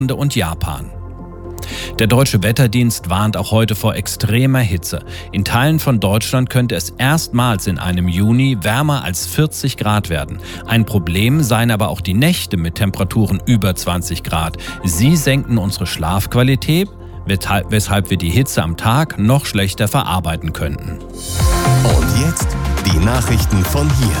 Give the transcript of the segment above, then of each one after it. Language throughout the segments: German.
und Japan. Der Deutsche Wetterdienst warnt auch heute vor extremer Hitze. In Teilen von Deutschland könnte es erstmals in einem Juni wärmer als 40 Grad werden. Ein Problem seien aber auch die Nächte mit Temperaturen über 20 Grad. Sie senken unsere Schlafqualität, weshalb wir die Hitze am Tag noch schlechter verarbeiten könnten. Und jetzt die Nachrichten von hier.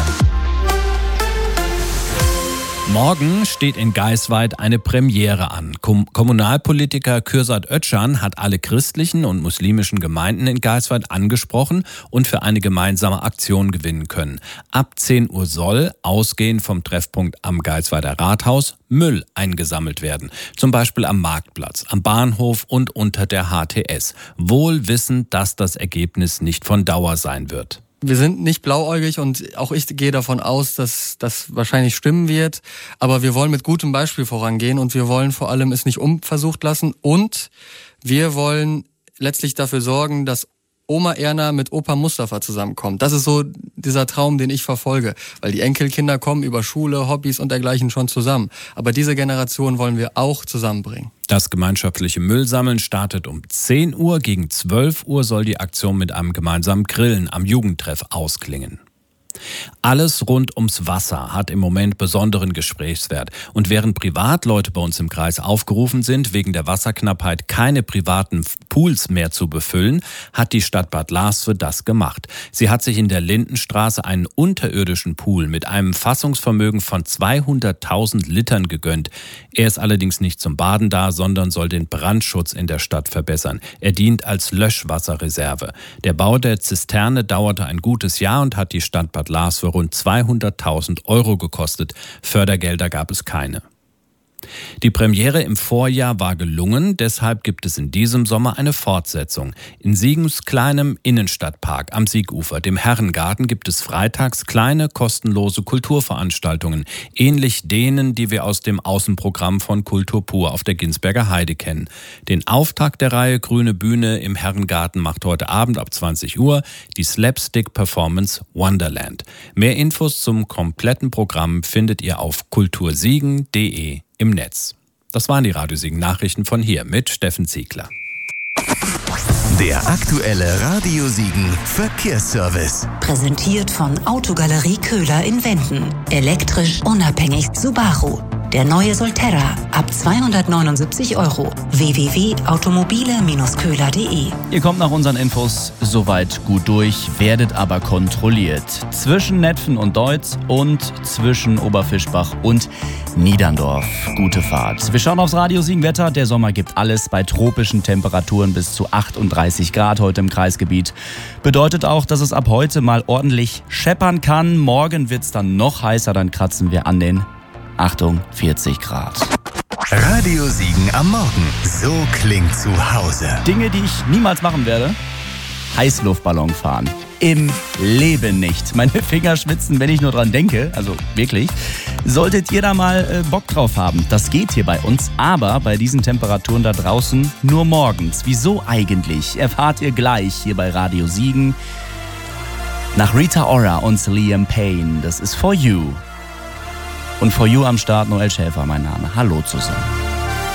Morgen steht in Gaisweit eine Premiere an. Kommunalpolitiker Kürsat Özcan hat alle christlichen und muslimischen Gemeinden in Gaisweit angesprochen und für eine gemeinsame Aktion gewinnen können. Ab 10 Uhr soll, ausgehend vom Treffpunkt am Gaisweiter Rathaus, Müll eingesammelt werden. Zum Beispiel am Marktplatz, am Bahnhof und unter der HTS. Wohl wissend, dass das Ergebnis nicht von Dauer sein wird. Wir sind nicht blauäugig und auch ich gehe davon aus, dass das wahrscheinlich stimmen wird. Aber wir wollen mit gutem Beispiel vorangehen und wir wollen vor allem es nicht unversucht lassen. Und wir wollen letztlich dafür sorgen, dass Oma Erna mit Opa Mustafa zusammenkommt. Das ist so dieser Traum, den ich verfolge. Weil die Enkelkinder kommen über Schule, Hobbys und dergleichen schon zusammen. Aber diese Generation wollen wir auch zusammenbringen. Das gemeinschaftliche Müllsammeln startet um 10 Uhr. Gegen 12 Uhr soll die Aktion mit einem gemeinsamen Grillen am Jugendtreff ausklingen. Alles rund ums Wasser hat im Moment besonderen Gesprächswert. Und während Privatleute bei uns im Kreis aufgerufen sind, wegen der Wasserknappheit keine privaten Pools mehr zu befüllen, hat die Stadt Bad Larsve das gemacht. Sie hat sich in der Lindenstraße einen unterirdischen Pool mit einem Fassungsvermögen von 200.000 Litern gegönnt. Er ist allerdings nicht zum Baden da, sondern soll den Brandschutz in der Stadt verbessern. Er dient als Löschwasserreserve. Der Bau der Zisterne dauerte ein gutes Jahr und hat die Stadt Bad Larsve rund 200.000 Euro gekostet. Fördergelder gab es keine. Die Premiere im Vorjahr war gelungen, deshalb gibt es in diesem Sommer eine Fortsetzung. In Siegens kleinem Innenstadtpark am Siegufer, dem Herrengarten, gibt es freitags kleine, kostenlose Kulturveranstaltungen, ähnlich denen, die wir aus dem Außenprogramm von Kultur pur auf der Ginsberger Heide kennen. Den Auftakt der Reihe Grüne Bühne im Herrengarten macht heute Abend ab 20 Uhr die Slapstick-Performance Wonderland. Mehr Infos zum kompletten Programm findet ihr auf kultursiegen.de im Netz. Das waren die Radio Siegen Nachrichten von hier mit Steffen Ziegler. Der aktuelle Radio Siegen Verkehrsservice. Präsentiert von Autogalerie Köhler in Wenden. Elektrisch unabhängig Subaru. Der neue Solterra ab 279 Euro. www.automobile-köhler.de. Ihr kommt nach unseren Infos soweit gut durch, werdet aber kontrolliert. Zwischen Netphen und Deutz und zwischen Oberfischbach und Niederndorf. Gute Fahrt. Wir schauen aufs Radio Siegen Wetter. Der Sommer gibt alles bei tropischen Temperaturen bis zu 38 Grad heute im Kreisgebiet. Bedeutet auch, dass es ab heute mal ordentlich scheppern kann. Morgen wird es dann noch heißer, dann kratzen wir an den 40 Grad. Radio Siegen am Morgen. So klingt zu Hause. Dinge, die ich niemals machen werde. Heißluftballon fahren. Im Leben nicht. Meine Finger schwitzen, wenn ich nur dran denke. Also wirklich. Solltet ihr da mal Bock drauf haben. Das geht hier bei uns. Aber bei diesen Temperaturen da draußen nur morgens. Wieso eigentlich? Erfahrt ihr gleich hier bei Radio Siegen. Nach Rita Ora und Liam Payne. Das ist For You. Und For You am Start, Noel Schäfer, mein Name. Hallo zusammen.